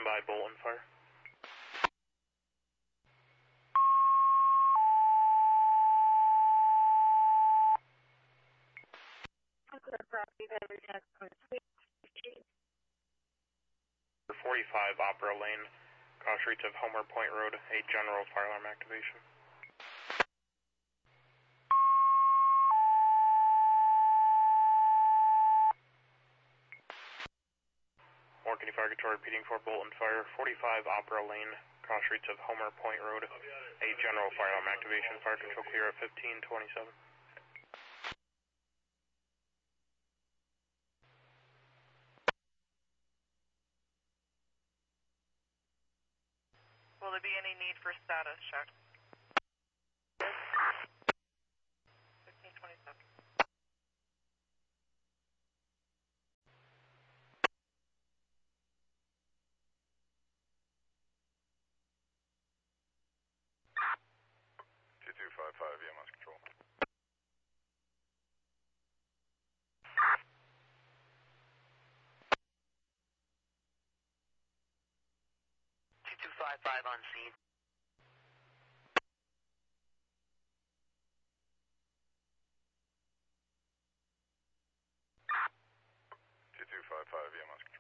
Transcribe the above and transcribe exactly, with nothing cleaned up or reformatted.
by Bolton Fire. forty-five Opera Lane, cross streets of Homer Point Road, a general fire alarm activation. Morgan Fire Control repeating for Bolton Fire, forty-five Opera Lane, cross streets of Homer Point Road, a general fire alarm activation. Fire control clear at fifteen twenty-seven. Will there be any need for status check? fifteen twenty-seven. two two five five, E M S control. two two five five on scene. two two five five, E M S control.